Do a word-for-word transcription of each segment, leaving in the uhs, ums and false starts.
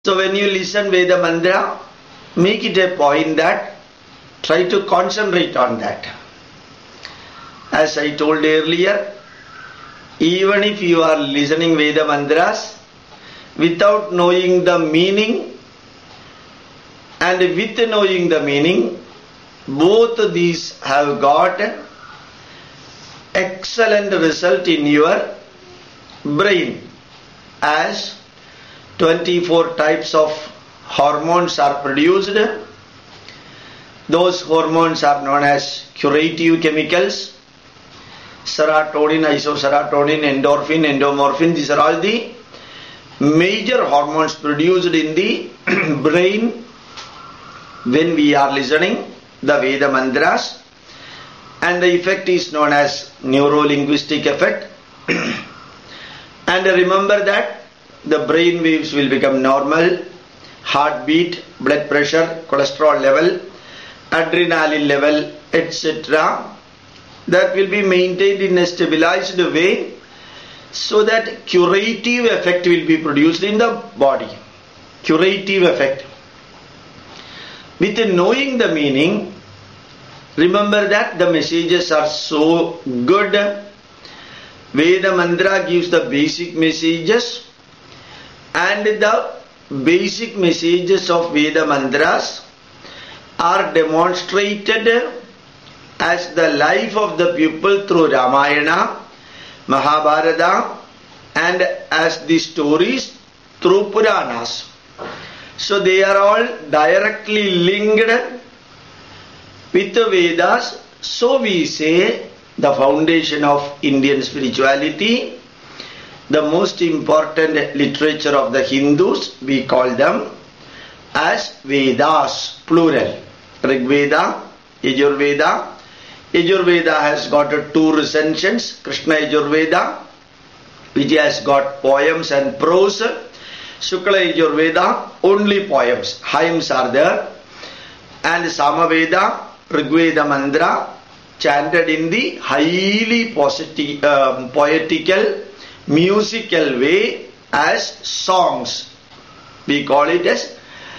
So when you listen Veda mantra, make it a point that try to concentrate on that. As I told earlier, even if you are listening Veda mantras without knowing the meaning and with knowing the meaning, both these have got excellent result in your brain, as twenty-four types of hormones are produced. Those hormones are known as curative chemicals. Serotonin, isoserotonin, endorphin, endomorphin, these are all the major hormones produced in the brain when we are listening the Veda mantras, and the effect is known as neuro-linguistic effect. And remember that the brain waves will become normal, heartbeat, blood pressure, cholesterol level, adrenaline level, et cetera. That will be maintained in a stabilized way, so that curative effect will be produced in the body. Curative effect. With knowing the meaning, remember that the messages are so good. Veda mantra gives the basic messages, and the basic messages of Veda mantras are demonstrated as the life of the people through Ramayana, Mahabharata, and as the stories through Puranas. So they are all directly linked with the Vedas. So we say the foundation of Indian spirituality, the most important literature of the Hindus, we call them as Vedas, plural. Rig Veda, Yajurveda. Yajurveda has got two recensions, Krishna Yajurveda, which has got poems and prose. Shukla Yajurveda, only poems, hymns are there. And Samaveda, Rigveda mantra, chanted in the highly positive, uh, poetical, musical way as songs. We call it as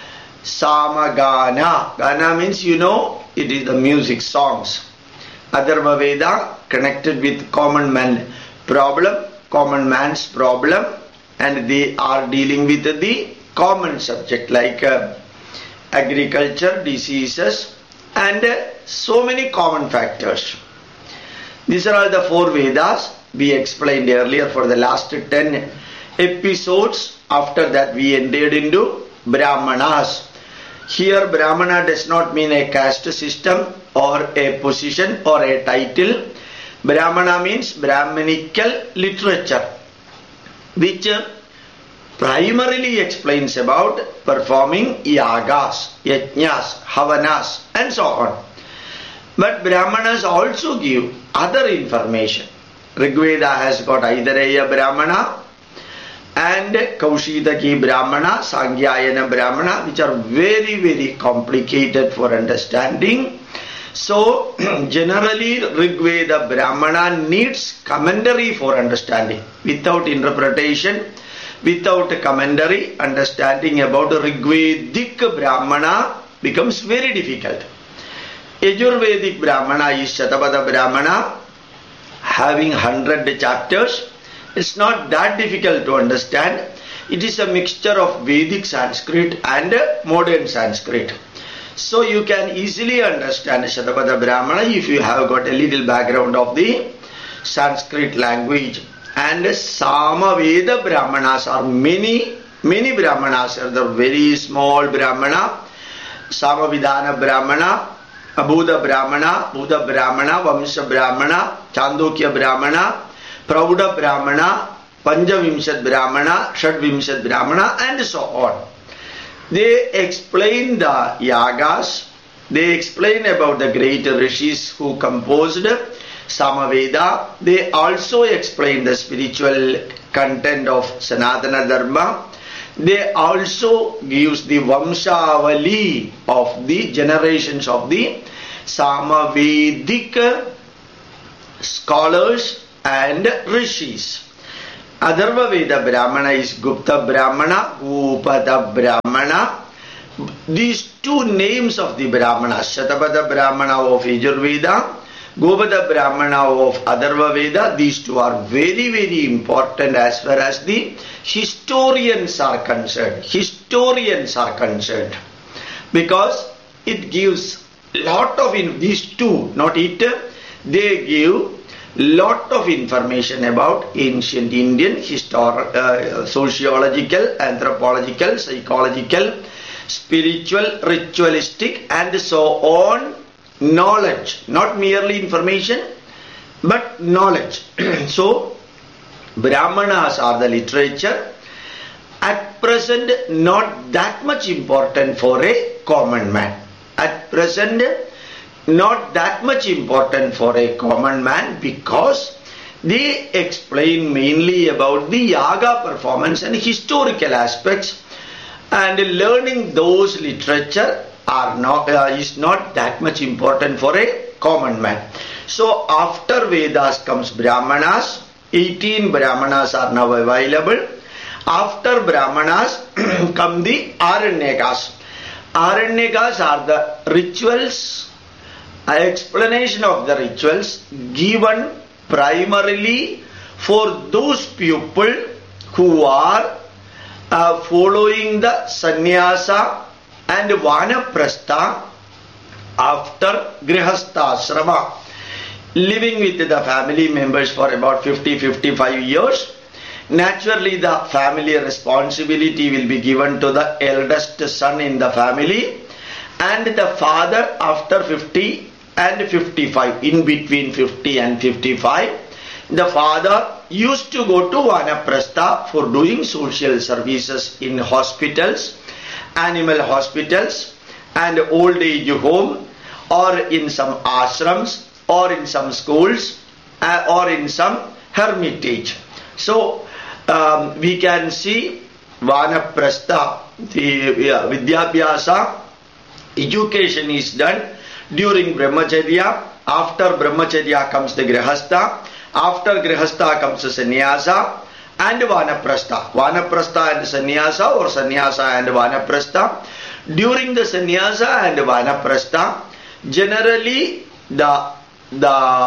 Samagana. Gana means, you know, it is the music, songs. Atharva Veda connected with common man problem, common man's problem, and they are dealing with the common subject like uh, agriculture, diseases, and uh, so many common factors. These are all the four Vedas we explained earlier for the last ten episodes. After that we entered into Brahmanas. Here Brahmana does not mean a caste system or a position or a title. Brahmana means Brahmanical literature, which primarily explains about performing yagas, yajnas, havanas, and so on. But Brahmanas also give other information. Rigveda has got Aidareya Brahmana and Kaushitaki Brahmana, Sangyayana Brahmana, which are very, very complicated for understanding. So, generally Rigveda Brahmana needs commentary for understanding. Without interpretation, without commentary, understanding about Rigvedic Brahmana becomes very difficult. Yajurvedic Brahmana is Shatapada Brahmana, having hundred chapters. It's not that difficult to understand. It is a mixture of Vedic Sanskrit and modern Sanskrit. So you can easily understand Shatapada Brahmana if you have got a little background of the Sanskrit language. And Samaveda Brahmanas are many, many Brahmanas are the very small Brahmana, Samavidhana Brahmana, Abhuda Brahmana, Buddha Brahmana, Vamsa Brahmana, Chandokya Brahmana, Prauda Brahmana, Panjavimsat Brahmana, Shadvimsat Brahmana, and so on. They explain the yagas, they explain about the great rishis who composed Samaveda. They also explain the spiritual content of Sanatana Dharma. They also gives the Vamshavali of the generations of the Samavedic scholars and rishis. Atharva Veda Brahmana is Gupta Brahmana, Upada Brahmana. These two names of the Brahmanas, Shatapada Brahmana of Yajurveda, Gopada Brahmana of Atharva Veda, these two are very, very important as far as the historians are concerned. Historians are concerned. Because it gives lot of, in these two, not it, they give lot of information about ancient Indian histor uh, sociological, anthropological, psychological, spiritual, ritualistic and so on knowledge, not merely information but knowledge. So Brahmanas are the literature at present not that much important for a common man. At present not that much important for a common man because they explain mainly about the yaga performance and historical aspects, and learning those literature are not uh, is not that much important for a common man. So after Vedas comes Brahmanas. eighteen Brahmanas are now available. After Brahmanas come the Aranyakas. Aranyakas are the rituals, explanation of the rituals given primarily for those people who are uh, following the sannyasa and vanaprastha after grihastha ashrama, living with the family members for about fifty to fifty-five years. Naturally the family responsibility will be given to the eldest son in the family, and the father after fifty and fifty-five, in between fifty and fifty-five, the father used to go to vanaprastha for doing social services in hospitals, animal hospitals and old age home, or in some ashrams, or in some schools, uh, or in some hermitage. So um, we can see vanaprastha, the uh, vidyabhyasa, education is done during brahmacharya. After brahmacharya comes the grihastha. After grihastha comes the sannyasa and vanaprastha. Vanaprastha and sannyasa, or sannyasa and vanaprastha. During the sannyasa and vanaprastha, generally the the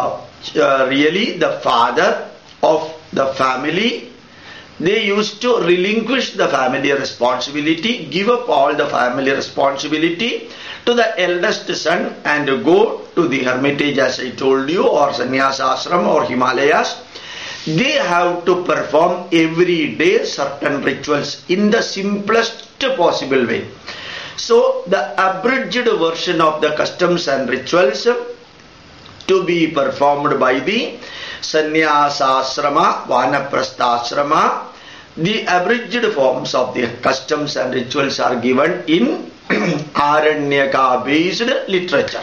uh, really the father of the family, they used to relinquish the family responsibility, give up all the family responsibility to the eldest son and go to the hermitage, as I told you, or sannyasa ashram or Himalayas. They have to perform every day certain rituals in the simplest possible way. So the abridged version of the customs and rituals to be performed by the sannyasa ashrama, vanaprastha ashrama, the abridged forms of the customs and rituals are given in Aranyaka based literature.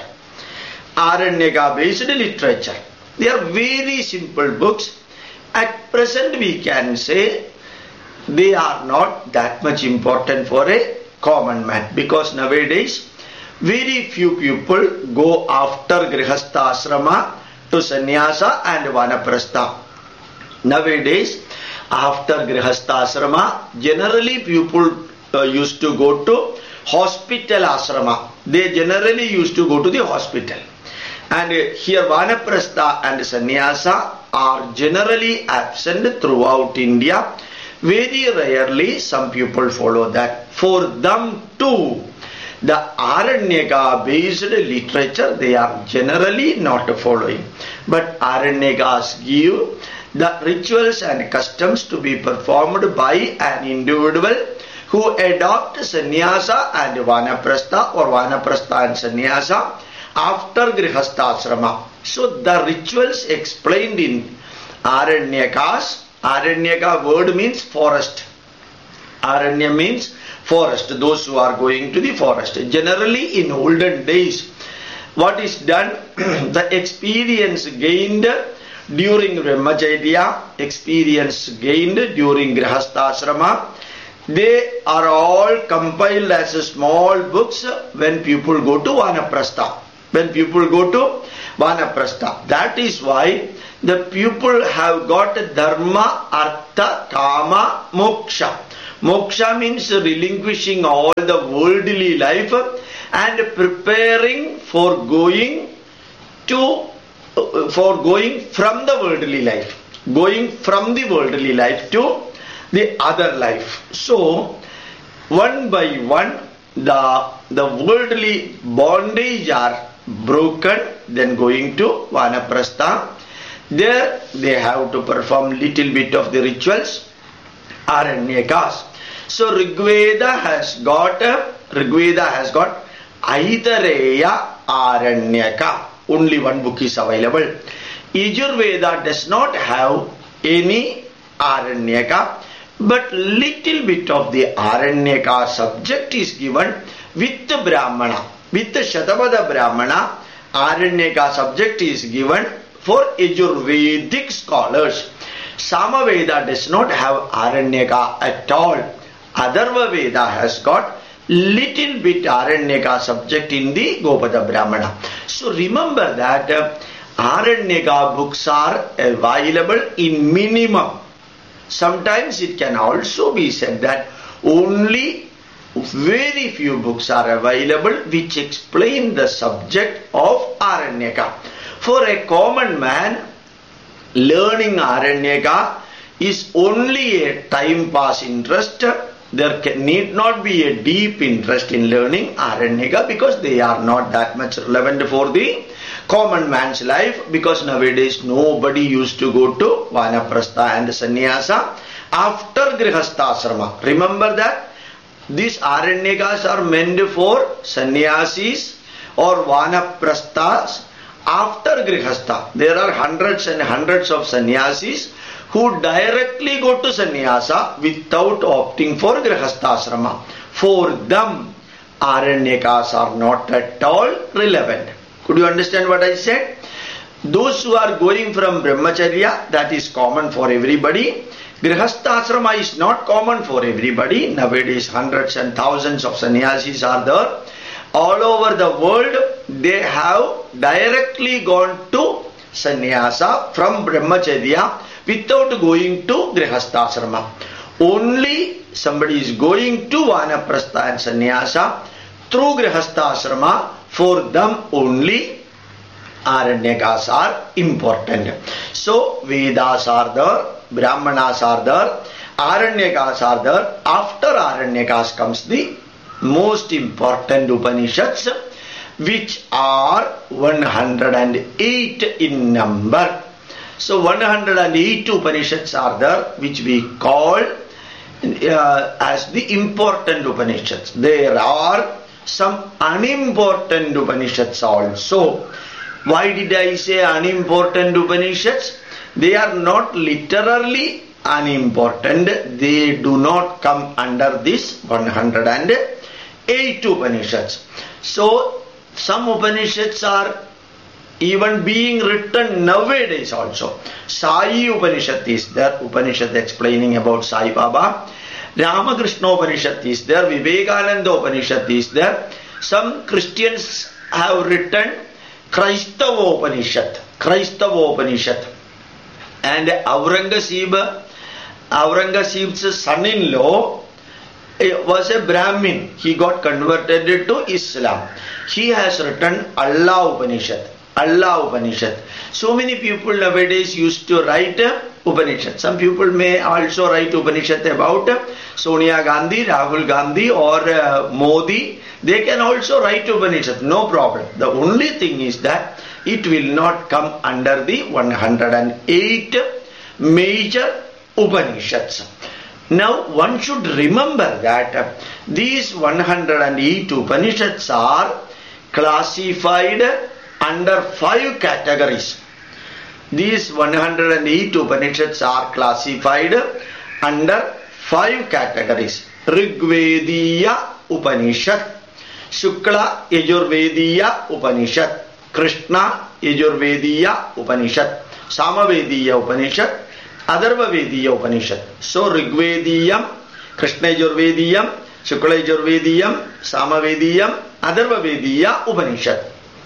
Aranyaka based literature. They are very simple books. At present we can say they are not that much important for a common man, because nowadays very few people go after grihastha ashrama to sannyasa and vanaprastha. Nowadays after grihastha ashrama, generally people uh, used to go to hospital ashrama. They generally used to go to the hospital. And uh, here vanaprastha and sannyasa are generally absent throughout India. Very rarely some people follow that. For them too, the Aranyaka based literature they are generally not following. But Aranyakas give the rituals and customs to be performed by an individual who adopt sannyasa and vanaprastha, or vanaprastha and sannyasa after grihastha ashrama. So the rituals explained in Aranyakas. Aranyaka word means forest. Aranya means forest, those who are going to the forest. Generally in olden days, what is done, the experience gained during brahmacharya, experience gained during grihastha ashrama, they are all compiled as small books when people go to vanaprastha. when people go to Vanaprastha. That is why the people have got dharma, artha, kama, moksha. Moksha means relinquishing all the worldly life and preparing for going to, for going from the worldly life. Going from the worldly life to the other life. So, one by one, the, the worldly bondage are broken, then going to Vanaprastha. There they have to perform little bit of the rituals, Aranyakas. So Rigveda has got, Rigveda has got Aitareya Aranyaka. Only one book is available. Yajurveda does not have any Aranyaka, but little bit of the Aranyaka subject is given with the Brahmana. With the Shatabada Brahmana, Aranyaka subject is given for Yajurvedic scholars. Samaveda does not have Aranyaka at all. Atharva Veda has got little bit Aranyaka subject in the Gopada Brahmana. So remember that uh, Aranyaka books are available in minimum. Sometimes it can also be said that only very few books are available which explain the subject of Aranyaka. For a common man, learning Aranyaka is only a time pass interest. There can, need not be a deep interest in learning Aranyaka because they are not that much relevant for the common man's life, because nowadays nobody used to go to Vanaprastha and Sannyasa after Grihasthasrama. Remember that these Aranyakas are meant for Sannyasis or Vanaprasthas after Grihastha. There are hundreds and hundreds of Sannyasis who directly go to Sannyasa without opting for Grihasthasrama. For them, Aranyakas are not at all relevant. Could you understand what I said? Those who are going from Brahmacharya, that is common for everybody. Grihasthasrama is not common for everybody. Nowadays hundreds and thousands of sannyasis are there. All over the world, they have directly gone to sannyasa from Brahmacharya without going to Grihasthasrama. Only somebody is going to Vanaprastha and sannyasa through Grihasthasrama. For them only Aranyakas are important. So Vedas are there, Brahmanas are there, Aranyakas are there. After Aranyakas comes the most important Upanishads, which are one hundred eight in number. So one hundred eight Upanishads are there, which we call uh, as the important Upanishads. There are some unimportant Upanishads also. Why did I say unimportant Upanishads? They are not literally unimportant. They do not come under this one hundred eight Upanishads. So, some Upanishads are even being written nowadays also. Sai Upanishad is there, Upanishad explaining about Sai Baba. Ramakrishna Upanishad is there, Vivekananda Upanishad is there. Some Christians have written Kraistava Upanishad, Kraistava Upanishad. And Aurangzeb, Aurangzeb's son-in-law was a Brahmin. He got converted to Islam. He has written Allah Upanishad, Allah Upanishad. So many people nowadays used to write Upanishad. Some people may also write Upanishad about Sonia Gandhi, Rahul Gandhi or uh, Modi. They can also write Upanishad, no problem. The only thing is that it will not come under the one hundred eight major Upanishads. Now one should remember that these one hundred eight Upanishads are classified under five categories. These one hundred eight Upanishads are classified under five categories. Rigvediya Upanishad, Shukla Yajurvediya Upanishad, Krishna Yajurvediya Upanishad, Samavediya Upanishad, Atharva Vediya Upanishad. So Rigvediyam, Krishna Yajurvediyam, Shukla Yajurvediyam, Samavediyam, Atharva Vediya Upanishad.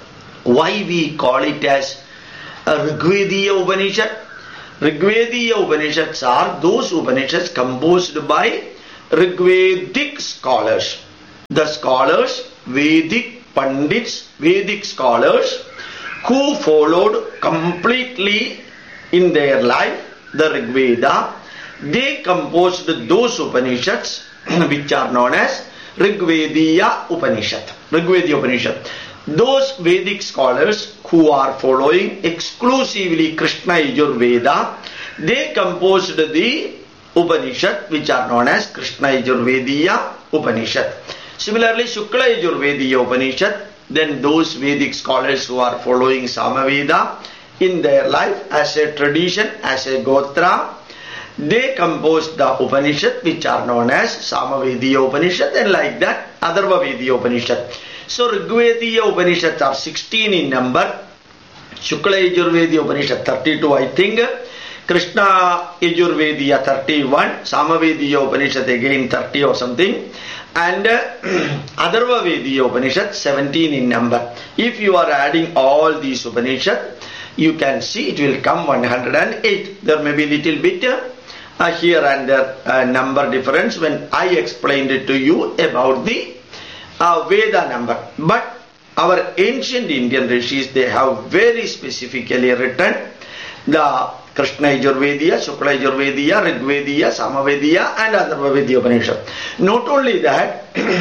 Why we call it as a Rigvediya Upanishad? Rigvediya Upanishads are those Upanishads composed by Rigvedic scholars. The scholars, Vedic Pandits, Vedic scholars who followed completely in their life the Rigveda, they composed those Upanishads which are known as Rigvediya Upanishad. Rigvediya Upanishad. Those Vedic scholars who are following exclusively Krishna Yajurveda, they composed the Upanishad which are known as Krishna Yajurvediya Upanishad. Similarly, Shukla Yajurvediya Upanishad, then those Vedic scholars who are following Samaveda in their life as a tradition, as a Gotra, they composed the Upanishad which are known as Samavediya Upanishad, and like that Atharvavediya Upanishad. So Rigvediya Upanishads are sixteen in number, Shukla Yajurvediya Upanishad thirty-two I think, Krishna Yajurvediya thirty-one, Samavediya Upanishad again thirty or something, and uh, Atharvavediya Upanishad seventeen in number. If you are adding all these Upanishads, you can see it will come one hundred eight. There may be little bit uh, here and there uh, number difference when I explained it to you about the uh, Veda number. But our ancient Indian rishis, they have very specifically written the Krishna Yajurvediya, Shukla Yajurvediya, Rigvediya, Samavediya and Atharvavediya Upanishad. Not only that,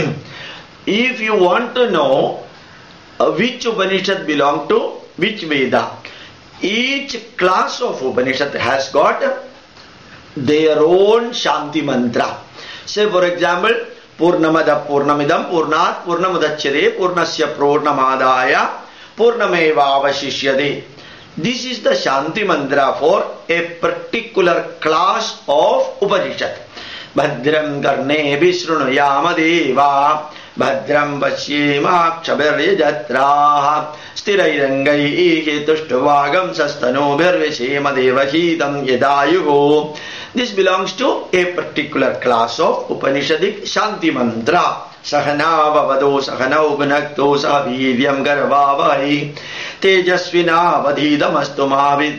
if you want to know uh, which Upanishad belong to which Veda, each class of Upanishad has got their own Shanti mantra. Say for example, Purnamada Purnamidam Purnat Purnamadachyade Purnasya Purnamadaya Purnameva Avashishyade. This is the Shanti mantra for a particular class of Upanishad. Bhadram Karne Vishrunuyama Deva Bhadram Vashyema Kshabharyajatraha Sthirairangai Hetushtuvagam Sastano Bharveshema Devahidam Yedayugo. This belongs to a particular class of Upanishadic Shanti mantra. Sahana Vavado Sahana Upanakto Savidyam Garvavai Tejasvina Vadhidamastu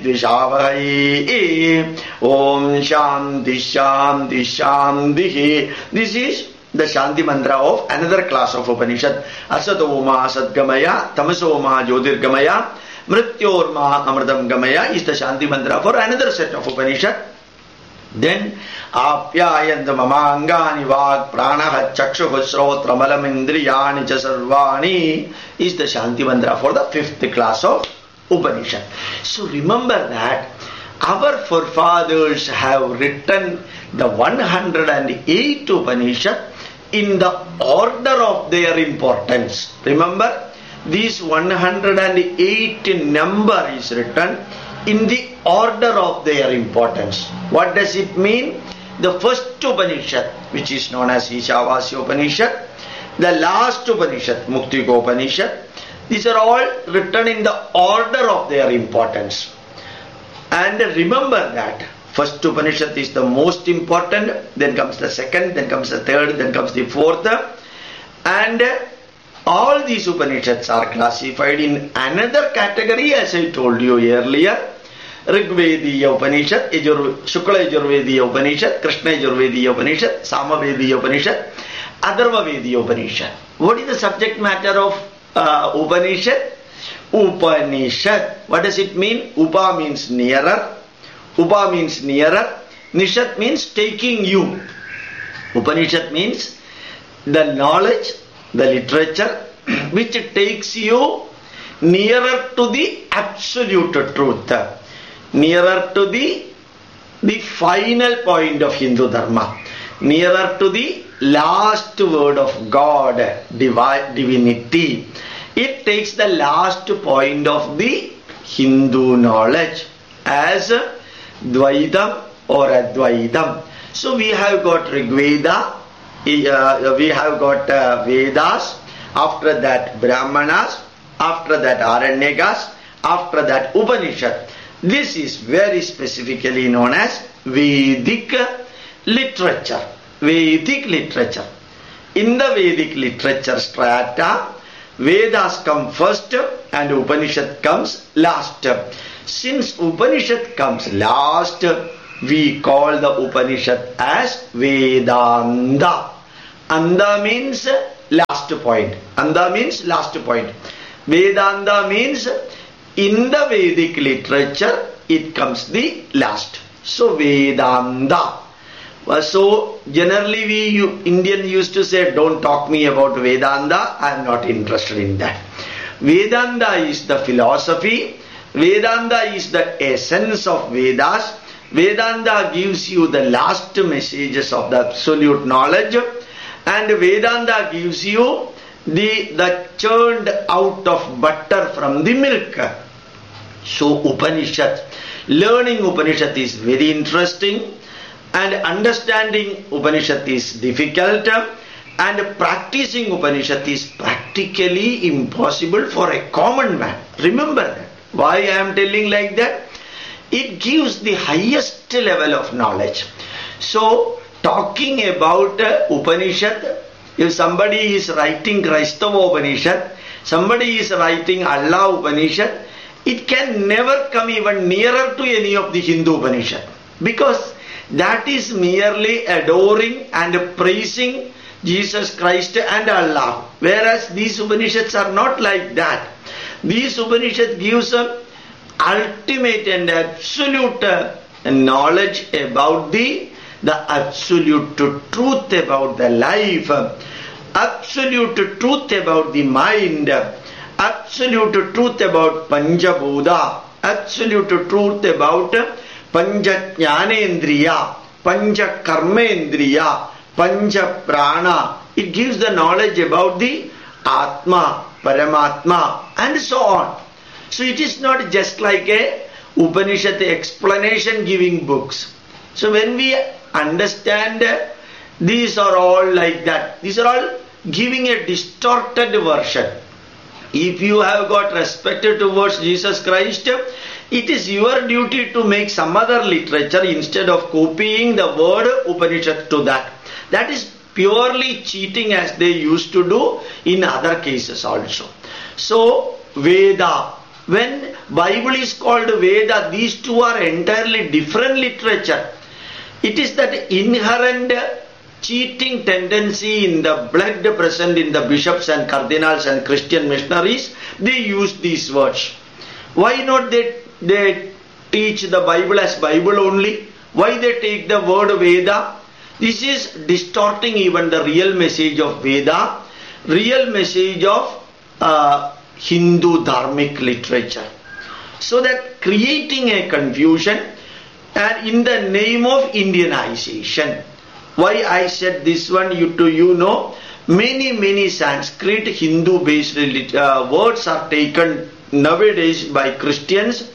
Mavidvishavai Om Shanti Shanti Shanti. This is the Shanti mantra of another class of Upanishad. Asatoma Sadgamaya Tamasoma Jyotirgamaya Mrityorma Amritam Gamaya is the Shanti mantra for another set of Upanishad. Then Apyayanta Mamangani Vag Pranaha Chakshuha Srotra Malam Indriyani Chasarvani is the Shanti mantra for the fifth class of Upanishad. So remember that our forefathers have written the one hundred eight Upanishad in the order of their importance. Remember, this one hundred eight number is written in the order of their importance. What does it mean? The first Upanishad, which is known as Ishavasya Upanishad, the last Upanishad, Muktika Upanishad, these are all written in the order of their importance. And remember that first Upanishad is the most important, then comes the second, then comes the third, then comes the fourth. And all these Upanishads are classified in another category, as I told you earlier. Rigvediya Upanishad, Shukla Yajurvediya Upanishad, Krishna Yajurvediya Upanishad, Samavediya Upanishad, Atharvavediya Upanishad. What is the subject matter of uh, Upanishad? Upanishad. What does it mean? Upa means nearer. Upa means nearer. Nishad means taking you. Upanishad means the knowledge, the literature which takes you nearer to the absolute truth, nearer to the, the final point of Hindu Dharma, nearer to the last word of God, divi- divinity. It takes the last point of the Hindu knowledge as Dvaitam or Advaitam. So we have got Rigveda, uh, we have got uh, Vedas, after that Brahmanas, after that Aranyakas, after that Upanishad. This is very specifically known as Vedic literature. Vedic literature. In the Vedic literature strata, Vedas come first and Upanishad comes last. Since Upanishad comes last, we call the Upanishad as Vedanta. Anda means last point. Anda means last point. Vedanta means in the Vedic literature it comes the last. So Vedanta. So generally we you, Indian used to say, don't talk me about Vedanta, I am not interested in that. Vedanta is the philosophy. Vedanta is the essence of Vedas. Vedanta gives you the last messages of the absolute knowledge, and Vedanta gives you the, the churned out of butter from the milk. So Upanishad, learning Upanishad is very interesting, and understanding Upanishad is difficult, and practicing Upanishad is practically impossible for a common man. Remember that. Why I am telling like that? It gives the highest level of knowledge. So, talking about uh, Upanishad, if somebody is writing Kraistava Upanishad, somebody is writing Allah Upanishad, it can never come even nearer to any of the Hindu Upanishad, because that is merely adoring and praising Jesus Christ and Allah. Whereas these Upanishads are not like that. These Upanishads gives a ultimate and absolute uh, knowledge about the, the absolute truth about the life, absolute truth about the mind, absolute truth about Panchabhuta, absolute truth about Pancha Jnanendriya, Pancha Karmendriya, Pancha Prana. It gives the knowledge about the Atma, Paramatma, and so on. So it is not just like a Upanishad explanation giving books. So when we understand, these are all like that. These are all giving a distorted version. If you have got respect towards Jesus Christ, it is your duty to make some other literature instead of copying the word Upanishad to that. That is purely cheating, as they used to do in other cases also. So Veda, when Bible is called Veda, these two are entirely different literature. It is that inherent cheating tendency in the blood present in the bishops and cardinals and Christian missionaries. They use these words. Why not they, they teach the Bible as Bible only? Why they take the word Veda? This is distorting even the real message of Veda, real message of uh, Hindu dharmic literature. So that creating a confusion, and in the name of Indianization. Why I said this one, you to you know, many many Sanskrit Hindu based uh, words are taken nowadays by Christians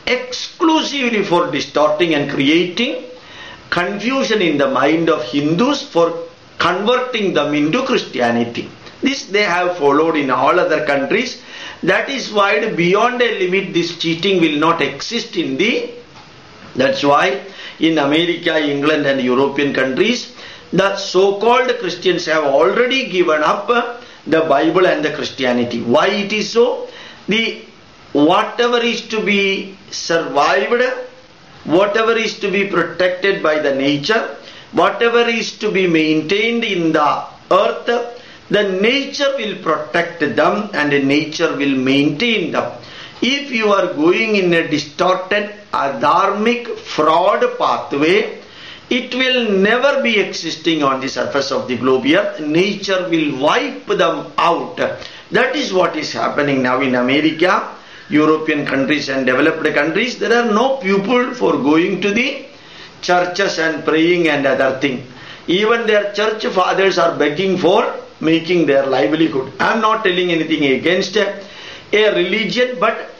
exclusively for distorting and creating confusion in the mind of Hindus, for converting them into Christianity. This they have followed in all other countries. That is why beyond a limit this cheating will not exist in the, that's why in America, England and European countries, the so-called Christians have already given up the Bible and the Christianity. Why it is so? The whatever is to be survived, whatever is to be protected by the nature, whatever is to be maintained in the earth, the nature will protect them and the nature will maintain them. If you are going in a distorted, adharmic, fraud pathway, it will never be existing on the surface of the globe earth. Nature will wipe them out. That is what is happening now in America, European countries and developed countries. There are no people for going to the churches and praying and other thing. Even their church fathers are begging for making their livelihood. I am not telling anything against a, a religion, but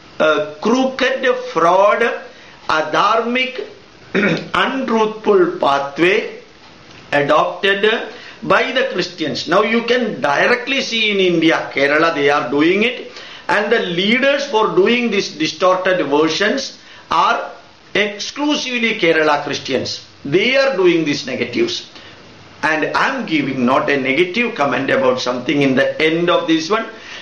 a crooked, fraud, adharmic, untruthful pathway adopted by the Christians. Now you can directly see in India, Kerala, they are doing it, and the leaders for doing these distorted versions are exclusively Kerala Christians. They are doing these negatives. And I am giving not a negative comment about something in the end of this one.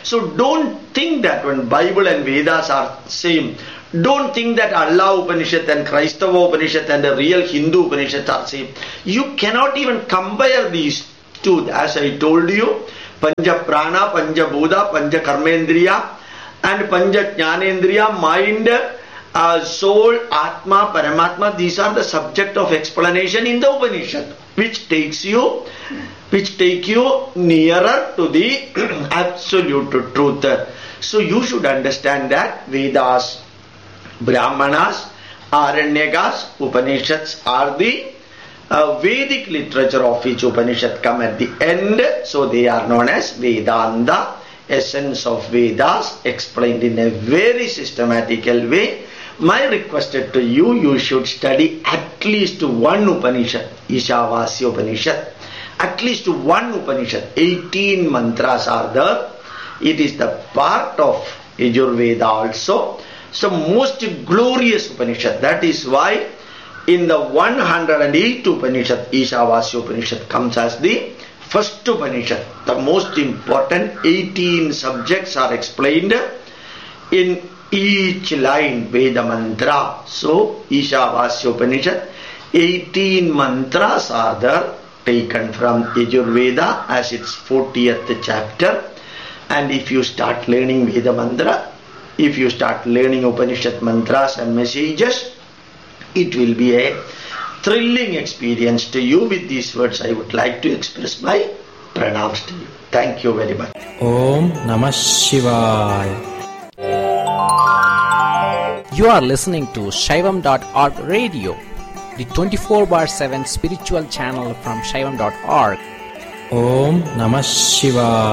So don't think that when Bible and Vedas are same, don't think that Allah Upanishad and Kraistava Upanishad and the real Hindu Upanishad are same. You cannot even compare these two. As I told you, Panja Prana, Panja Bhuta, Panja Karmendriya and Panja Jnanendriya, mind, uh, soul, Atma, Paramatma, these are the subject of explanation in the Upanishad, which takes you, which take you nearer to the absolute truth. So you should understand that Vedas, Brahmanas, Aranyakas, Upanishads are the uh, Vedic literature of each Upanishad come at the end. So they are known as Vedanta, essence of Vedas, explained in a very systematical way. My request to you, you should study at least one Upanishad, Ishavasya Upanishad. At least one Upanishad, eighteen mantras are there. It is the part of Yajurveda also. So most glorious Upanishad. That is why in the one hundred eight Upanishad, Ishavasya Upanishad comes as the first Upanishad. The most important eighteen subjects are explained in each line, Veda mantra. So Ishavasya Upanishad, eighteen mantras are there, taken from Yajurveda as its fortieth chapter. And if you start learning Veda mantra, if you start learning Upanishad mantras and messages, it will be a thrilling experience to you. With these words, I would like to express my pranams to you. Thank you very much. Om Namah Shivaya. You are listening to Shaivam dot org radio, the twenty-four bar seven spiritual channel from Shaivam dot org. Om Namah Shivaya.